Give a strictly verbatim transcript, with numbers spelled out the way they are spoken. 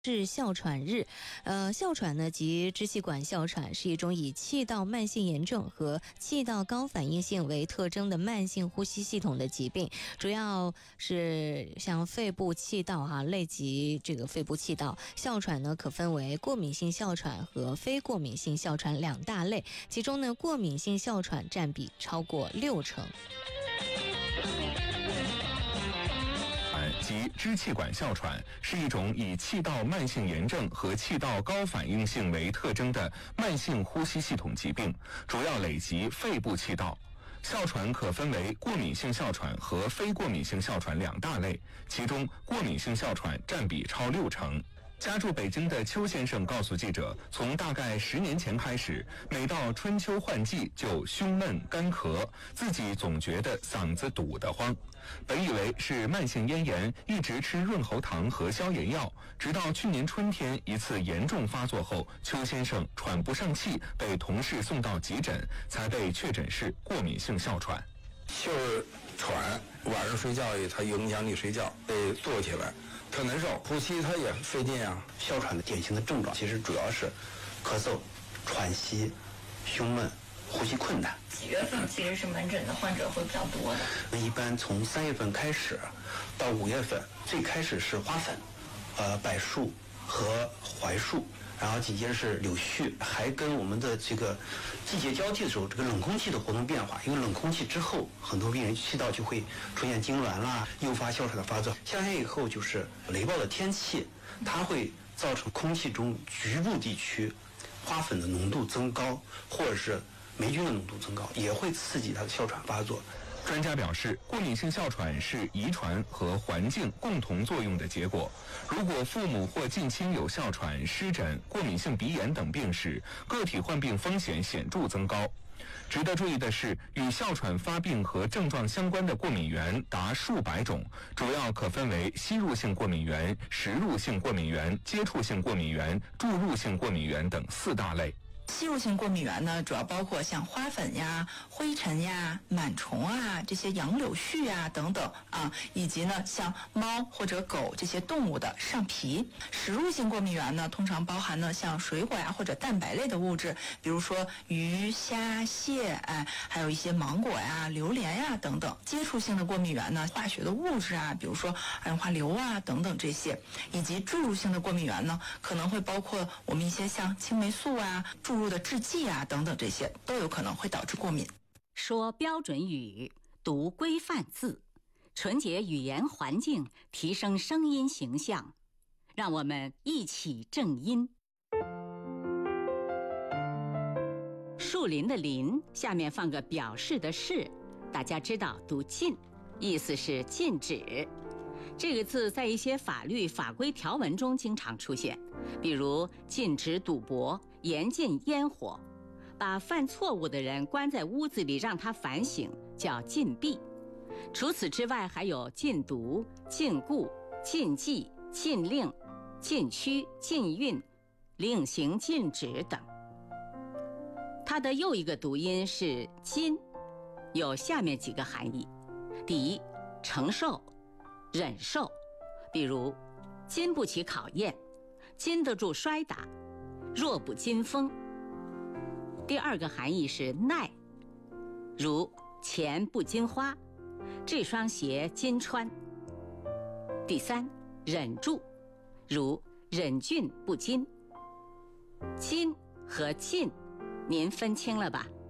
是哮喘日，呃，哮喘呢及支气管哮喘是一种以气道慢性炎症和气道高反应性为特征的慢性呼吸系统的疾病，主要是像肺部气道哈、啊、类及这个肺部气道。哮喘呢可分为过敏性哮喘和非过敏性哮喘两大类，其中呢过敏性哮喘占比超过六成。 及支气管哮喘是一种以气道慢性炎症和气道高反应性为特征的慢性呼吸系统疾病，主要累及肺部气道。哮喘可分为过敏性哮喘和非过敏性哮喘两大类，其中过敏性哮喘占比超六成。家住北京的邱先生告诉记者，从大概十年前开始，每到春秋换季就胸闷干咳，自己总觉得嗓子堵得慌。本以为是慢性咽炎，一直吃润喉糖和消炎药，直到去年春天一次严重发作后，邱先生喘不上气，被同事送到急诊，才被确诊是过敏性哮喘。 就是喘，晚上睡觉也它影响你睡觉，得坐起来。特难受，呼吸它也费劲啊。 哮喘的典型的症状其实主要是咳嗽、喘息、胸闷、呼吸困难。 几月份其实是门诊的患者会比较多的。 一般从三月份开始到五月份，最开始是花粉、呃柏树和槐树。然后紧接着是柳絮，还跟我们的这个季节交替的时候，这个冷空气的活动变化，因为冷空气之后，很多病人气道就会出现痉挛啦，诱发哮喘的发作。夏天以后就是雷暴的天气，它会造成空气中局部地区花粉的浓度增高，或者是霉菌的浓度增高，也会刺激它的哮喘发作。 专家表示，过敏性哮喘是遗传和环境共同作用的结果。如果父母或近亲有哮喘、湿疹、过敏性鼻炎等病史，个体患病风险显著增高。值得注意的是，与哮喘发病和症状相关的过敏源达数百种，主要可分为吸入性过敏源、食入性过敏源、接触性过敏源、注入性过敏源等四大类。 吸入性过敏源呢，主要包括像花粉呀、灰尘呀、螨虫啊、这些杨柳絮啊等等啊，以及呢像猫或者狗这些动物的上皮。食入性过敏源呢，通常包含呢像水果呀或者蛋白类的物质，比如说鱼、虾、蟹，哎，还有一些芒果呀、榴莲呀等等。接触性的过敏源呢，化学的物质啊，比如说二氧化硫啊等等这些，以及注入性的过敏源呢，可能会包括我们一些像青霉素啊、注入的制剂啊等等，这些都有可能会导致过敏。 说标准语，读规范字，纯洁语言环境，提升声音形象，让我们一起正音。树林的林下面放个表示的示，大家知道读禁，意思是禁止。这个字在一些法律法规条文中经常出现，比如禁止赌博、严禁烟火，把犯错误的人关在屋子里让他反省，叫禁闭。除此之外，还有禁毒、禁锢、禁忌、禁令、禁区、禁运、令行禁止等。它的又一个读音是禁，有下面几个含义：第一，承受、忍受，比如经不起考验，经得住摔打，弱不禁风。第二个含义是耐，如钱不经花，这双鞋经穿。第三，忍住，如忍俊不禁。禁和禁您分清了吧？